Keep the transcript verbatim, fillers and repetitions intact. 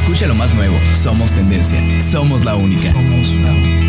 Escucha lo más nuevo. Somos tendencia. Somos la única. Somos la única.